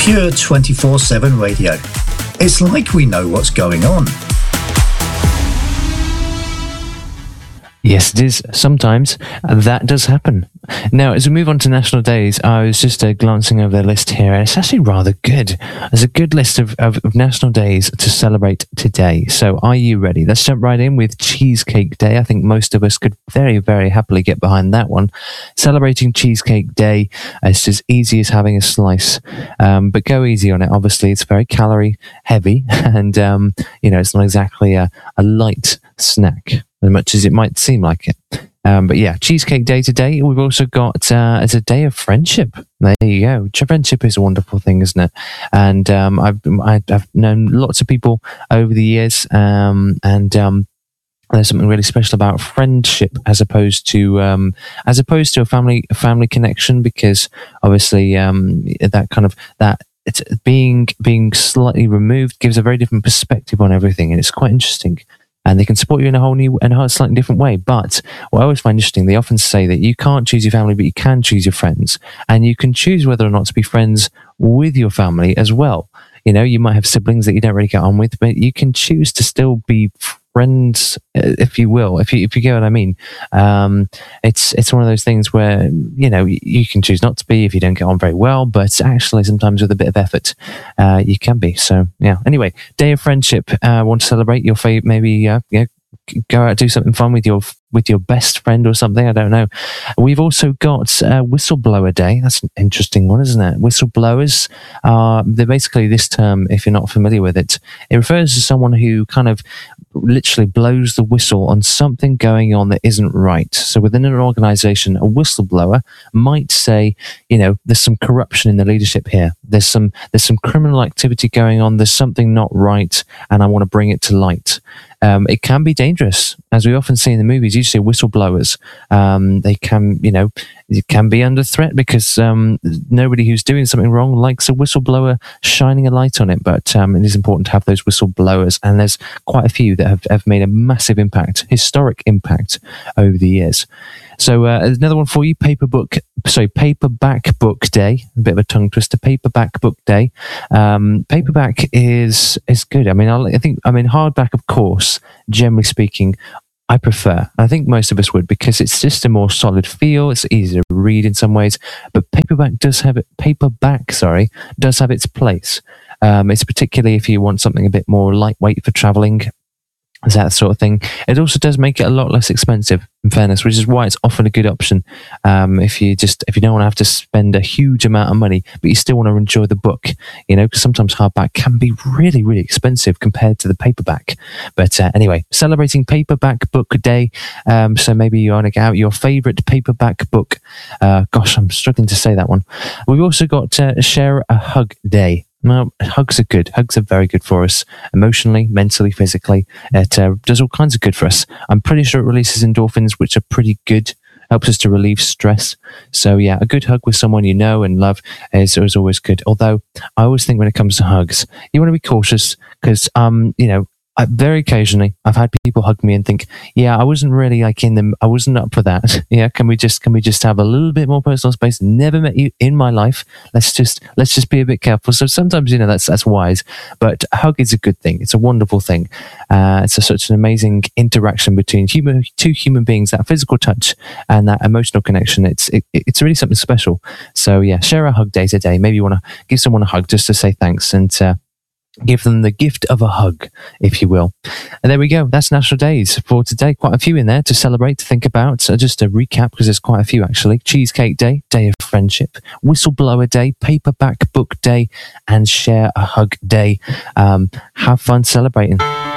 Pure 24/7 radio. It's like we know what's going on. Yes, it is. Sometimes that does happen. Now, as we move on to National Days, I was just glancing over the list here, and it's actually rather good. There's a good list of National Days to celebrate today. So are you ready? Let's jump right in with Cheesecake Day. I think most of us could very, very happily get behind that one. Celebrating Cheesecake Day, it's as easy as having a slice, but go easy on it. Obviously, it's very calorie heavy, and it's not exactly a light snack, as much as it might seem like it. But yeah, Cheesecake Day today. We've also got as a day of friendship. There you go. Friendship is a wonderful thing, isn't it? And I've known lots of people over the years, and there's something really special about friendship as opposed to a family connection, because obviously that it's being slightly removed gives a very different perspective on everything, and it's quite interesting. And they can support you in a slightly different way. But what I always find interesting, they often say that you can't choose your family, but you can choose your friends. And you can choose whether or not to be friends with your family as well. You might have siblings that you don't really get on with, but you can choose to still be friends, if you will, if you get what I mean. It's one of those things where you can choose not to be if you don't get on very well, but actually sometimes with a bit of effort you can be. So yeah, anyway, Day of Friendship. Want to celebrate your favorite, maybe go out, do something fun with your best friend or something. I don't know. We've also got Whistleblower Day. That's an interesting one, isn't it? Whistleblowers they're basically, this term, if you're not familiar with it, it refers to someone who kind of literally blows the whistle on something going on that isn't right. So within an organization, a whistleblower might say, there's some corruption in the leadership here. There's some criminal activity going on. There's something not right, and I want to bring it to light. It can be dangerous, as we often see in the movies. You see whistleblowers. They can, it can be under threat because nobody who's doing something wrong likes a whistleblower shining a light on it. But it is important to have those whistleblowers, and there's quite a few that have made a massive impact, historic impact over the years. So another one for you, Paperback Book Day. A bit of a tongue twister. Paperback Book Day. Paperback is good. I mean, hardback, of course, generally speaking, I prefer. I think most of us would, because it's just a more solid feel. It's easier to read in some ways. But paperback does have its place. It's particularly if you want something a bit more lightweight for traveling, that sort of thing. It also does make it a lot less expensive, in fairness, which is why it's often a good option. If you don't want to have to spend a huge amount of money, but you still want to enjoy the book, because sometimes hardback can be really, really expensive compared to the paperback. But anyway, celebrating Paperback Book Day. So maybe you want to get out your favorite paperback book. Gosh, I'm struggling to say that one. We've also got Share a Hug Day. Well, hugs are good. Hugs are very good for us, emotionally, mentally, physically. It does all kinds of good for us. I'm pretty sure it releases endorphins, which are pretty good. Helps us to relieve stress. So yeah, a good hug with someone you know and love is always good. Although I always think when it comes to hugs, you want to be cautious, because very occasionally I've had people hug me and think, yeah, I wasn't really I wasn't up for that. Yeah, can we just have a little bit more personal space? Never met you in my life. Let's just be a bit careful. So sometimes that's wise, but a hug is a good thing. It's a wonderful thing. It's such an amazing interaction between two human beings. That physical touch and that emotional connection. It's really something special. So yeah, Share a Hug Day today. Maybe you want to give someone a hug just to say thanks, and give them the gift of a hug, if you will. And there we go. That's National Days for today. Quite a few in there to celebrate, to think about. So just to recap, because there's quite a few actually. Cheesecake Day, Day of Friendship, Whistleblower Day, Paperback Book Day, and Share a Hug Day. Have fun celebrating.